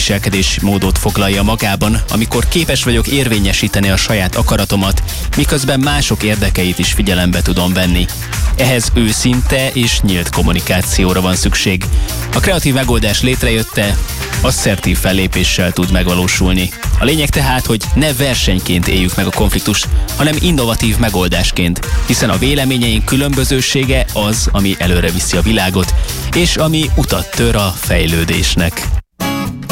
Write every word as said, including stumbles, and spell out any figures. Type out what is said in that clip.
viselkedésmódot foglalja magában, amikor képes vagyok érvényesíteni a saját akaratomat, miközben mások érdekeit is figyelembe tudom venni. Ehhez őszinte és nyílt kommunikációra van szükség. A kreatív megoldás létrejötte asszertív fellépéssel tud megvalósulni. A lényeg tehát, hogy ne versenyként éljük meg a konfliktust, hanem innovatív megoldásként, hiszen a véleményeink különbözősége az, ami előre viszi a világot, és ami utat tör a fejlődésnek.